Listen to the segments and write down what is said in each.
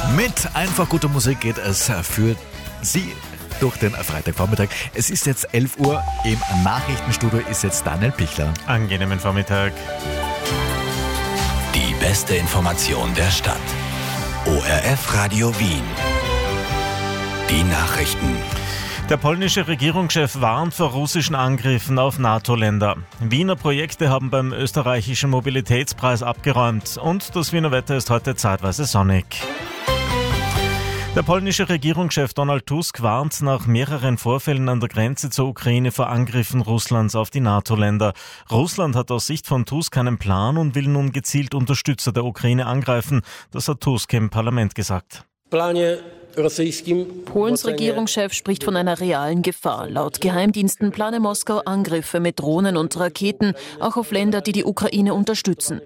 Mit einfach guter Musik geht es für Sie durch den Freitagvormittag. Es ist jetzt 11 Uhr, im Nachrichtenstudio ist jetzt Daniel Pichler. Angenehmen Vormittag. Die beste Information der Stadt. ORF Radio Wien. Die Nachrichten. Der polnische Regierungschef warnt vor russischen Angriffen auf NATO-Länder. Wiener Projekte haben beim österreichischen Mobilitätspreis abgeräumt und das Wiener Wetter ist heute zeitweise sonnig. Der polnische Regierungschef Donald Tusk warnt nach mehreren Vorfällen an der Grenze zur Ukraine vor Angriffen Russlands auf die NATO-Länder. Russland hat aus Sicht von Tusk keinen Plan und will nun gezielt Unterstützer der Ukraine angreifen. Das hat Tusk im Parlament gesagt. Polens Regierungschef spricht von einer realen Gefahr. Laut Geheimdiensten plane Moskau Angriffe mit Drohnen und Raketen, auch auf Länder, die die Ukraine unterstützen.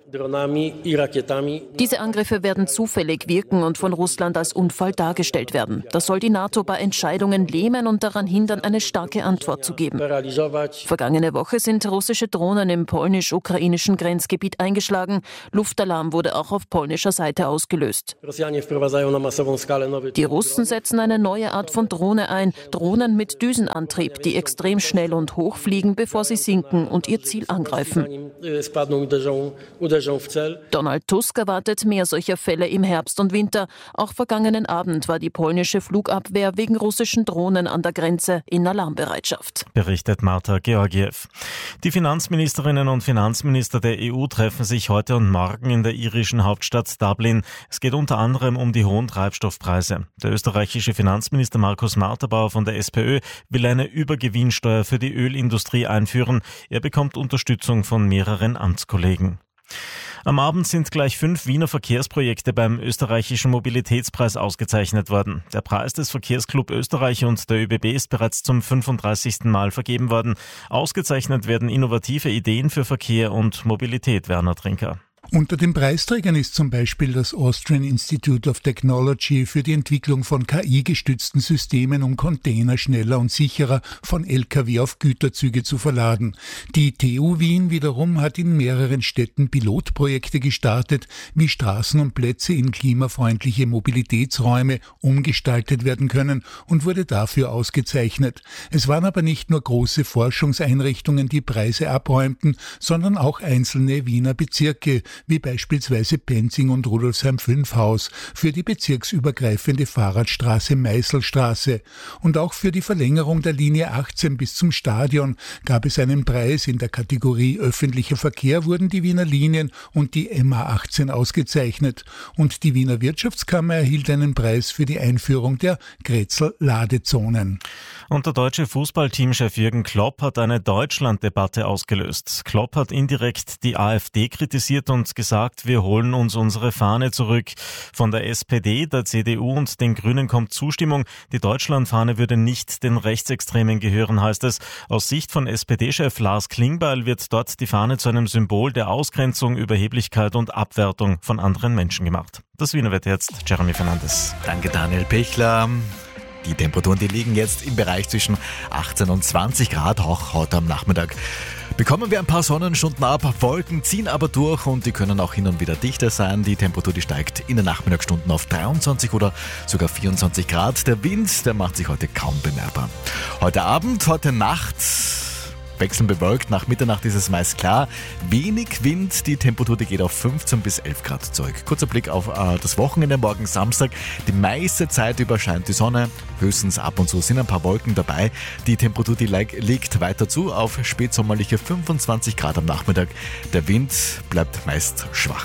Diese Angriffe werden zufällig wirken und von Russland als Unfall dargestellt werden. Das soll die NATO bei Entscheidungen lähmen und daran hindern, eine starke Antwort zu geben. Vergangene Woche sind russische Drohnen im polnisch-ukrainischen Grenzgebiet eingeschlagen. Luftalarm wurde auch auf polnischer Seite ausgelöst. Die Russen setzen eine neue Art von Drohne ein, Drohnen mit Düsenantrieb, die extrem schnell und hoch fliegen, bevor sie sinken und ihr Ziel angreifen. Donald Tusk erwartet mehr solcher Fälle im Herbst und Winter. Auch vergangenen Abend war die polnische Flugabwehr wegen russischen Drohnen an der Grenze in Alarmbereitschaft. Berichtet Marta Georgiev. Die Finanzministerinnen und Finanzminister der EU treffen sich heute und morgen in der irischen Hauptstadt Dublin. Es geht unter anderem um die hohen Treibstoffpreise. Der österreichische Finanzminister Markus Marterbauer von der SPÖ will eine Übergewinnsteuer für die Ölindustrie einführen. Er bekommt Unterstützung von mehreren Amtskollegen. Am Abend sind gleich 5 Wiener Verkehrsprojekte beim österreichischen Mobilitätspreis ausgezeichnet worden. Der Preis des Verkehrsclub Österreich und der ÖBB ist bereits zum 35. Mal vergeben worden. Ausgezeichnet werden innovative Ideen für Verkehr und Mobilität, Werner Trinker. Unter den Preisträgern ist zum Beispiel das Austrian Institute of Technology für die Entwicklung von KI-gestützten Systemen, um Container schneller und sicherer von Lkw auf Güterzüge zu verladen. Die TU Wien wiederum hat in mehreren Städten Pilotprojekte gestartet, wie Straßen und Plätze in klimafreundliche Mobilitätsräume umgestaltet werden können und wurde dafür ausgezeichnet. Es waren aber nicht nur große Forschungseinrichtungen, die Preise abräumten, sondern auch einzelne Wiener Bezirke, wie beispielsweise Penzing und Rudolfsheim-5 für die bezirksübergreifende Fahrradstraße Meißelstraße. Und auch für die Verlängerung der Linie 18 bis zum Stadion gab es einen Preis. In der Kategorie öffentlicher Verkehr wurden die Wiener Linien und die MA18 ausgezeichnet. Und die Wiener Wirtschaftskammer erhielt einen Preis für die Einführung der Grätzl-Ladezonen. Und der deutsche Fußballteamchef Jürgen Klopp hat eine Deutschland-Debatte ausgelöst. Klopp hat indirekt die AfD kritisiert und gesagt, wir holen uns unsere Fahne zurück. Von der SPD, der CDU und den Grünen kommt Zustimmung. Die Deutschlandfahne würde nicht den Rechtsextremen gehören, heißt es. Aus Sicht von SPD-Chef Lars Klingbeil wird dort die Fahne zu einem Symbol der Ausgrenzung, Überheblichkeit und Abwertung von anderen Menschen gemacht. Das Wiener Wetter jetzt, Jeremy Fernandes. Danke Daniel Pichler. Die Temperaturen, die liegen jetzt im Bereich zwischen 18 und 20 Grad, auch heute am Nachmittag. Bekommen wir ein paar Sonnenstunden ab, Wolken ziehen aber durch und die können auch hin und wieder dichter sein. Die Temperatur, die steigt in den Nachmittagsstunden auf 23 oder sogar 24 Grad. Der Wind, der macht sich heute kaum bemerkbar. Heute Abend, heute Nacht wechselnd bewölkt, nach Mitternacht ist es meist klar. Wenig Wind, die Temperatur, die geht auf 15 bis 11 Grad zurück. Kurzer Blick auf das Wochenende, morgen Samstag. Die meiste Zeit über scheint die Sonne, höchstens ab und zu sind ein paar Wolken dabei. Die Temperatur, die liegt weiter zu auf spätsommerliche 25 Grad am Nachmittag. Der Wind bleibt meist schwach.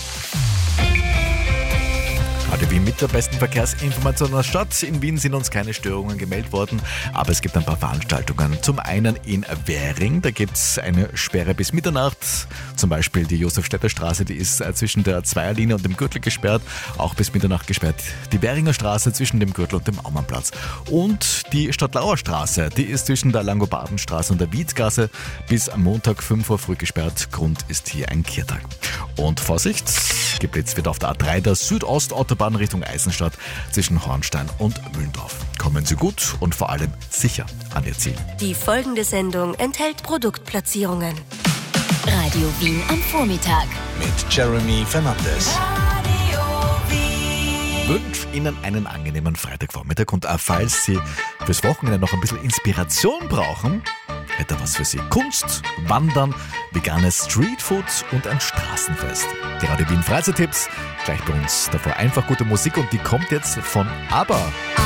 Radio Wien mit der besten Verkehrsinformation der Stadt. In Wien sind uns keine Störungen gemeldet worden, aber es gibt ein paar Veranstaltungen. Zum einen in Währing, da gibt es eine Sperre bis Mitternacht. Zum Beispiel die Josef-Städter-Straße, die ist zwischen der Zweierlinie und dem Gürtel gesperrt, auch bis Mitternacht gesperrt. Die Währinger Straße zwischen dem Gürtel und dem Aumannplatz. Und die Stadtlauer Straße, die ist zwischen der Langobardenstraße und der Wiedgasse bis am Montag 5 Uhr früh gesperrt. Grund ist hier ein Kehrtag. Und Vorsicht, geblitzt wird auf der A3 der Südostautobahn Richtung Eisenstadt zwischen Hornstein und Mühldorf. Kommen Sie gut und vor allem sicher an Ihr Ziel. Die folgende Sendung enthält Produktplatzierungen. Radio Wien am Vormittag. Mit Jeremy Fernandes. Radio Wien. wünsche Ihnen einen angenehmen Freitagvormittag und auch falls Sie fürs Wochenende noch ein bisschen Inspiration brauchen, hätte er was für Sie. Kunst, Wandern, veganes Streetfood und ein Straßenfest. Die Radio Wien Freizeittipps, gleich bei uns. Davor einfach gute Musik und die kommt jetzt von ABBA.